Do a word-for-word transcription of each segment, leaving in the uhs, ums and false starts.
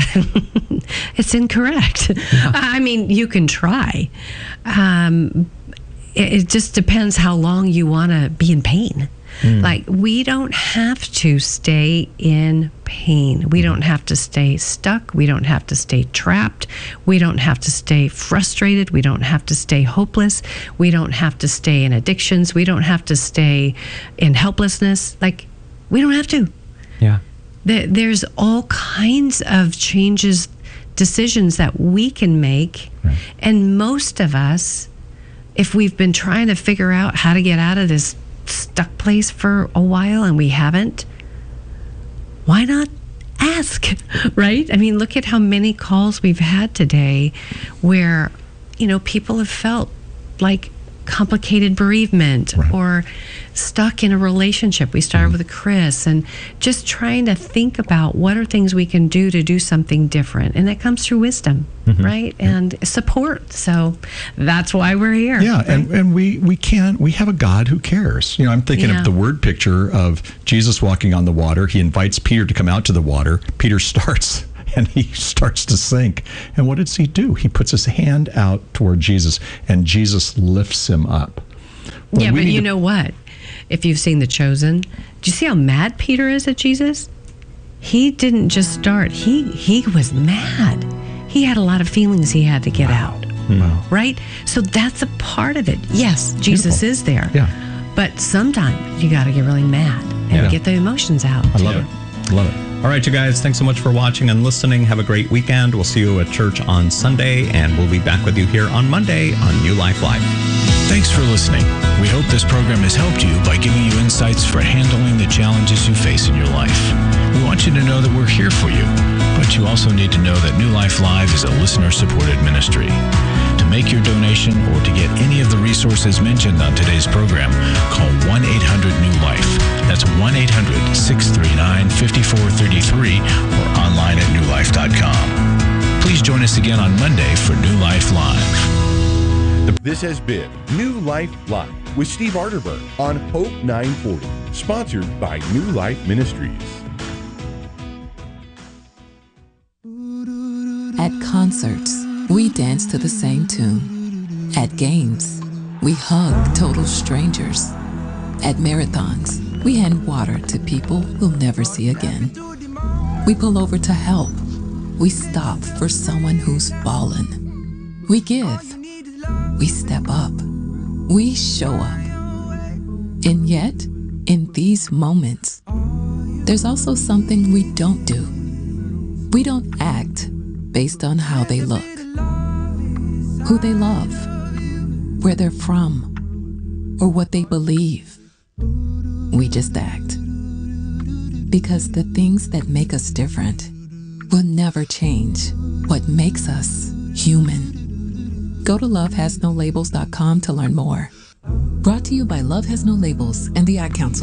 it's incorrect. Yeah. I mean, you can try. Um, it, it just depends how long you want to be in pain. Mm. Like, we don't have to stay in pain. We don't have to stay stuck. We don't have to stay trapped. We don't have to stay frustrated. We don't have to stay hopeless. We don't have to stay in addictions. We don't have to stay in helplessness. Like, we don't have to. Yeah. There, there's all kinds of changes, decisions that we can make. Right. And most of us, if we've been trying to figure out how to get out of this stuck place for a while and we haven't, why not ask, right? I mean, look at how many calls we've had today where, you know, people have felt like complicated bereavement, right, or stuck in a relationship. We started mm-hmm. with Chris, and just trying to think about what are things we can do to do something different. And that comes through wisdom, mm-hmm. right? Yeah. And support. So that's why we're here. Yeah, right? and, and we, we can, we have a God who cares. You know, I'm thinking yeah. of the word picture of Jesus walking on the water. He invites Peter to come out to the water. Peter starts and he starts to sink. And what does he do? He puts his hand out toward Jesus, and Jesus lifts him up. Well, yeah, but you to... know what? If you've seen The Chosen, do you see how mad Peter is at Jesus? He didn't just start. He he was mad. He had a lot of feelings he had to get wow. out. Wow. Right? So that's a part of it. Yes, Jesus Beautiful. Is there. Yeah. But sometimes you got to get really mad and yeah. get the emotions out. I love yeah. it. I love it. All right, you guys, thanks so much for watching and listening. Have a great weekend. We'll see you at church on Sunday, and we'll be back with you here on Monday on New Life Live. Thanks for listening. We hope this program has helped you by giving you insights for handling the challenges you face in your life. We want you to know that we're here for you, but you also need to know that New Life Live is a listener-supported ministry. To make your donation or to get any of the resources mentioned on today's program, call one eight hundred new life. That's one eight hundred, six three nine, five four three three or online at new life dot com. Please join us again on Monday for New Life Live. This has been New Life Live with Steve Arterburn on Hope nine forty, sponsored by New Life Ministries. At concerts, we dance to the same tune. At games, we hug total strangers. At marathons, we hand water to people we'll never see again. We pull over to help. We stop for someone who's fallen. We give. We step up. We show up. And yet, in these moments, there's also something we don't do. We don't act based on how they look, who they love, where they're from, or what they believe. We just act. Because the things that make us different will never change what makes us human. Go to love has no labels dot com to learn more. Brought to you by Love Has No Labels and the Ad Council.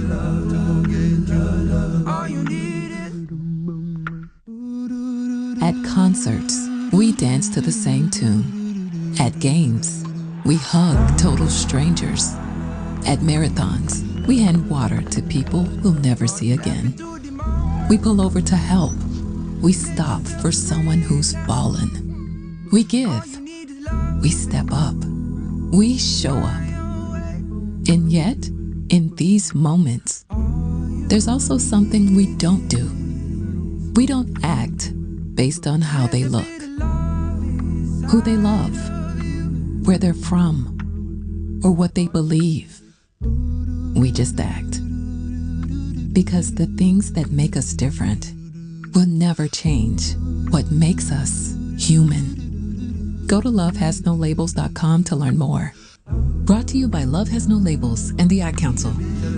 At concerts, we dance to the same tune. At games, we hug total strangers. At marathons, we hand water to people we'll never see again. We pull over to help. We stop for someone who's fallen. We give. We step up. We show up. And yet, in these moments, there's also something we don't do. We don't act based on how they look, who they love, where they're from, or what they believe. We just act. Because the things that make us different will never change what makes us human. Go to love has no labels dot com to learn more. Brought to you by Love Has No Labels and the Ad Council.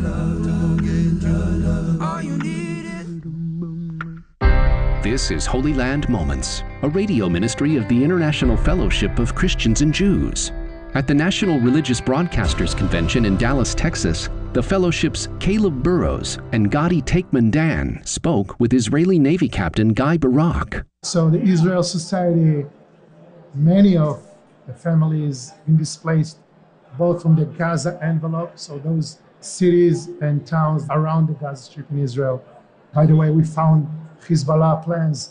This is Holy Land Moments, a radio ministry of the International Fellowship of Christians and Jews. At the National Religious Broadcasters Convention in Dallas, Texas, the fellowship's Caleb Burrows and Gadi Takeman Dan spoke with Israeli Navy Captain Guy Barak. So the Israel Society, many of the families been displaced both from the Gaza envelope, so those cities and towns around the Gaza Strip in Israel. By the way, we found Hezbollah plans